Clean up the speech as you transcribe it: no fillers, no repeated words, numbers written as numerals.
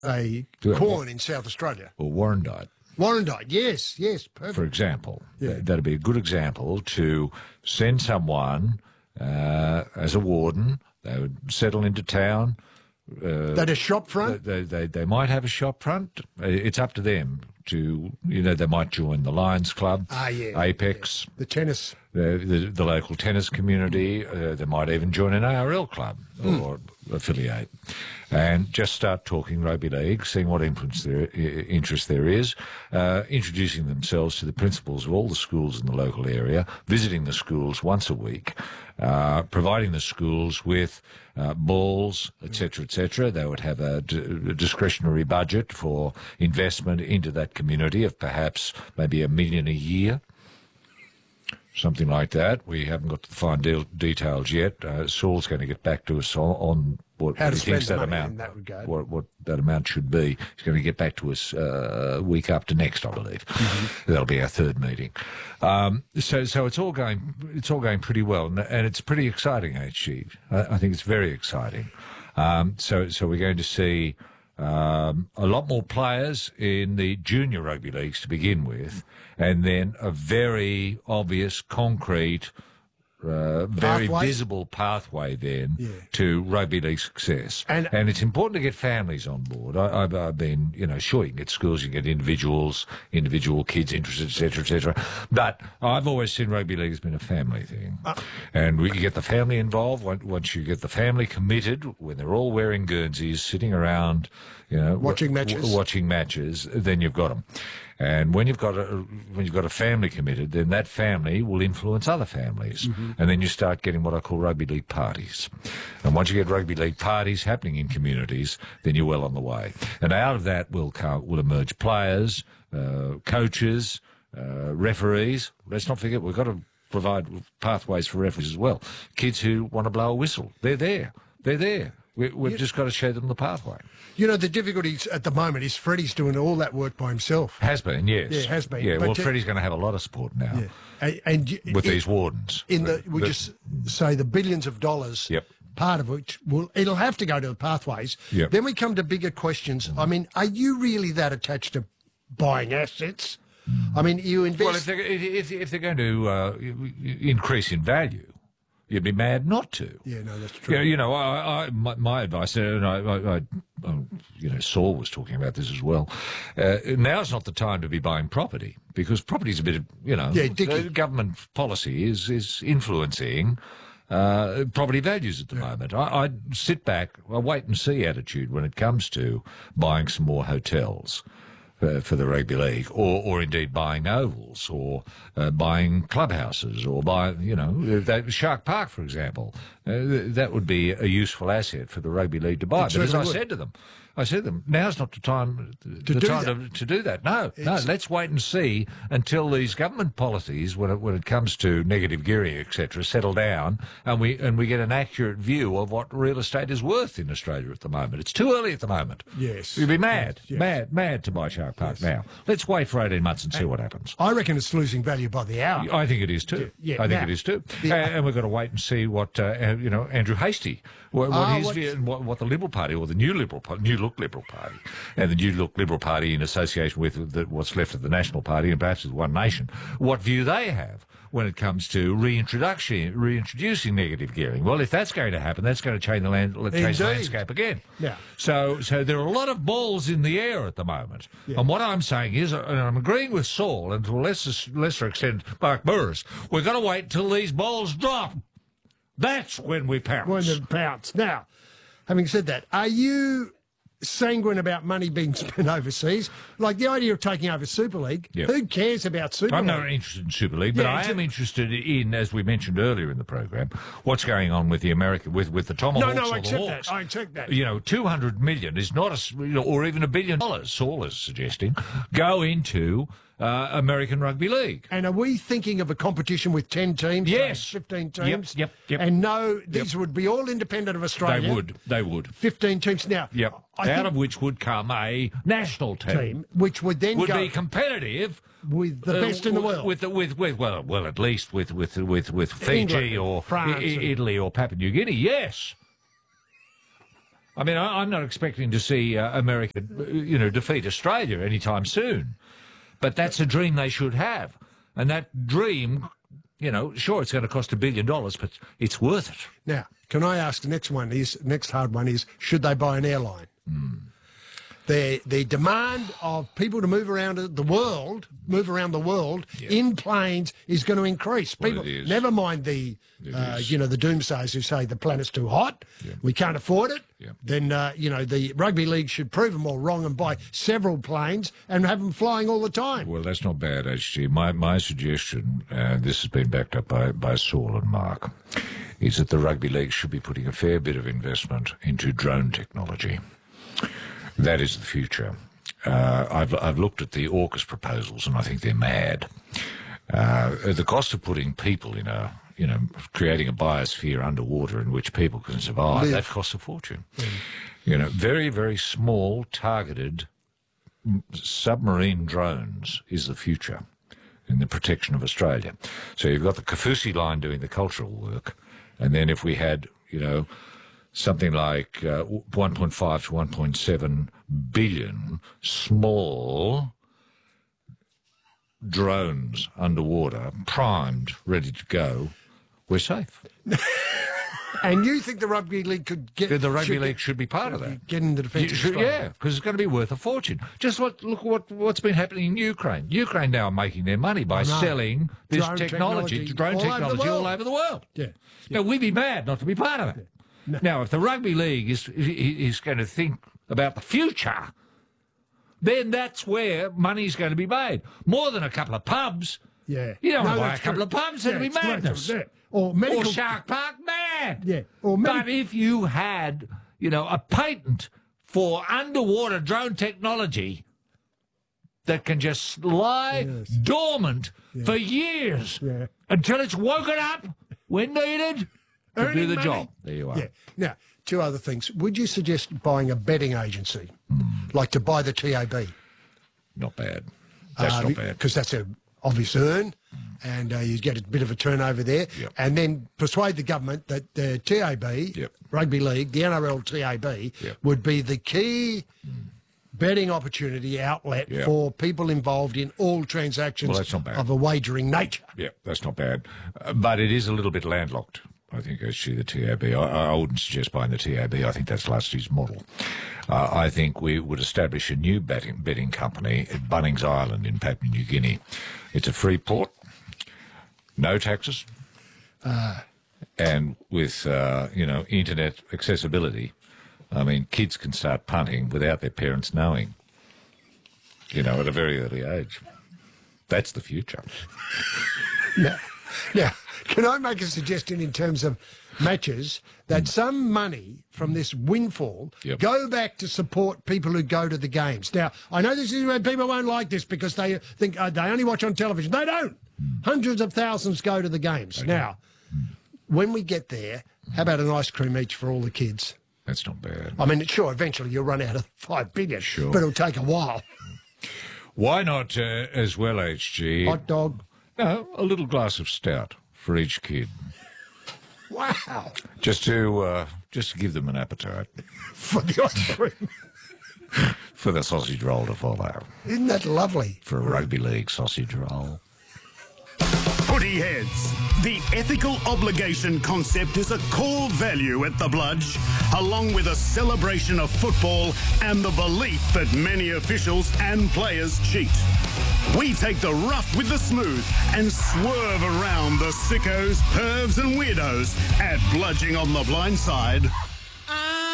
a corn in South Australia. Or Warrandyte. Warrandyte, yes, perfect. For example, that'd be a good example to send someone as a warden. They would settle into town. That a shop front? They might have a shop front. It's up to them to, they might join the Lions Club, Apex, the tennis, the local tennis community. They might even join an ARL club or affiliate, and just start talking rugby league, seeing what interest there is, introducing themselves to the principals of all the schools in the local area, visiting the schools once a week, providing the schools with balls, etc., etc. They would have a discretionary budget for investment into that community of perhaps maybe $1 million a year. Something like that. We haven't got the fine details yet. Saul's going to get back to us on what he thinks that amount, what that amount should be. He's going to get back to us week after next, I believe. Mm-hmm. That'll be our third meeting. So it's all going pretty well, and it's pretty exciting. HG, I think it's very exciting. So we're going to see a lot more players in the junior rugby leagues to begin with, and then a very obvious, concrete, very visible pathway then to rugby league success. And it's important to get families on board. I've been, sure, you can get schools, you can get individual kids interested, etc., etc. But I've always seen rugby league has been a family thing. And we get the family involved. Once you get the family committed, when they're all wearing Guernseys, sitting around, watching matches, then you've got them. And when you've got a family committed, then that family will influence other families, and then you start getting what I call rugby league parties. And once you get rugby league parties happening in communities, then you're well on the way. And out of that will emerge players, coaches, referees. Let's not forget we've got to provide pathways for referees as well. Kids who want to blow a whistle, they're there. We've just got to show them the pathway. The difficulties at the moment is Freddie's doing all that work by himself. Has been, yes. Yeah, has been. Yeah, well, Freddie's going to have a lot of support now with these wardens. Just say the billions of dollars, part of which it'll have to go to the pathways. Yep. Then we come to bigger questions. I mean, are you really that attached to buying assets? I mean, you invest... Well, if they're going to increase in value, you'd be mad not to. Yeah, no, that's true. My advice, and Saul was talking about this as well. Now's not the time to be buying property, because property's a bit of, government policy is influencing property values at the moment. I sit back, a wait and see attitude when it comes to buying some more hotels for the rugby league, or indeed buying ovals, or buying clubhouses, or Shark Park, for example. That would be a useful asset for the rugby league to buy. But as I said to them, now's not the time to do that. No, let's wait and see until these government policies, when it comes to negative gearing, etc., settle down, and we get an accurate view of what real estate is worth in Australia at the moment. It's too early at the moment. Yes. You'd be mad to buy Shark Park now. Let's wait for 18 months and see what happens. I reckon it's losing value by the hour. I think it is too. I think it is too. And we've got to wait and see what Andrew Hastie, what his view, and what the Liberal Party, or the New Look Liberal Party, and the New Look Liberal Party in association with what's left of the National Party and perhaps with One Nation, what view they have when it comes to reintroducing negative gearing. Well, if that's going to happen, that's going to change the landscape again. Yeah. So there are a lot of balls in the air at the moment. Yeah. And what I'm saying is, and I'm agreeing with Saul, and to a lesser extent Mark Burris, we've got to wait till these balls drop. That's when we pounce. When they pounce. Now, having said that, are you sanguine about money being spent overseas? Like the idea of taking over Super League, who cares about Super League? I'm not interested in Super League, but I am interested in, as we mentioned earlier in the program, what's going on with the with the Tomahawks or the Hawks. I accept that. $200 million is not or even $1 billion, Saul is suggesting, go into American Rugby League. And are we thinking of a competition with 10 teams? Yes. 15 teams? Yep. And these would be all independent of Australia? They would. 15 teams. Now, out of which would come a national team which would then be competitive with the best in the world. Well, at least with Fiji, England, or France, Italy or Papua New Guinea. Yes. I mean, I'm not expecting to see America, defeat Australia anytime soon. But that's a dream they should have. And that dream, sure, it's going to cost $1 billion, but it's worth it. Now, can I ask, the next hard one is, should they buy an airline? The demand of people to move around the world in planes is going to increase. People, never mind the doomsayers who say the planet's too hot, we can't afford it. Then the rugby league should prove them all wrong and buy several planes and have them flying all the time. Well, that's not bad, HG. My suggestion, this has been backed up by Saul and Mark, is that the rugby league should be putting a fair bit of investment into drone technology. That is the future. I've looked at the AUKUS proposals, and I think they're mad. The cost of putting people in creating a biosphere underwater in which people can survive, that costs a fortune. Very, very small, targeted submarine drones is the future in the protection of Australia. So you've got the Kaufusi line doing the cultural work, and then if we had, something like 1.5 to 1.7 billion small drones underwater, primed, ready to go, we're safe. And you think the rugby league could get... The rugby league should be part of that. Get into defence. Yeah, because it's going to be worth a fortune. Just look what's been happening in Ukraine. Ukraine now are making their money by selling this drone technology all over the world. Yeah. Now, we'd be mad not to be part of it. No. Now, if the rugby league is going to think about the future, then that's where money's going to be made. More than a couple of pubs. Yeah. You don't want to buy a couple of pubs, it'd be madness. Or Shark Park, mad. Yeah. But if you had, a patent for underwater drone technology that can just lie dormant for years until it's woken up when needed to do the job. There you are. Yeah. Now, two other things. Would you suggest buying a betting agency, like to buy the TAB? Not bad. That's not bad. Because that's an obvious earn, and you get a bit of a turnover there. Yep. And then persuade the government that the TAB, rugby league, the NRL TAB, would be the key betting opportunity outlet for people involved in all transactions of a wagering nature. Yeah, that's not bad. But it is a little bit landlocked. I think actually the TAB. I wouldn't suggest buying the TAB. I think that's Lusty's model. I think we would establish a new betting company at Bunnings Island in Papua New Guinea. It's a free port, no taxes, and with internet accessibility. I mean, kids can start punting without their parents knowing. At a very early age. That's the future. Yeah. Can I make a suggestion in terms of matches that some money from this windfall go back to support people who go to the games? Now, I know this is where people won't like this because they think they only watch on television. They don't. Hundreds of thousands go to the games. Now, when we get there, how about an ice cream each for all the kids? That's not bad. I mean, sure, eventually you'll run out of $5 billion, but it'll take a while. Why not as well, HG? Hot dog? No, a little glass of stout for each kid. Wow. Just to give them an appetite. For the ice cream. For the sausage roll to follow. Isn't that lovely? For a rugby league sausage roll. Footy heads. The ethical obligation concept is a core value at the Bludge, along with a celebration of football and the belief that many officials and players cheat. We take the rough with the smooth and swerve around the sickos, pervs and weirdos at Bludging on the Blind Side.